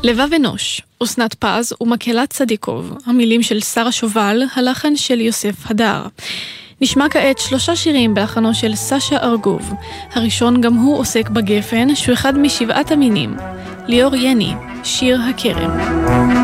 לבב אנוש, אסנת פז ומקהלת צדיקוב, המילים של שרה שובל, הלחן של יוסף הדר. נשמע כעת 3 שירים בהלחנו של סשה ארגוב. הראשון גם הוא עוסק בגפן, שהוא אחד מ7 המינים. ליאור יני, שיר הכרם.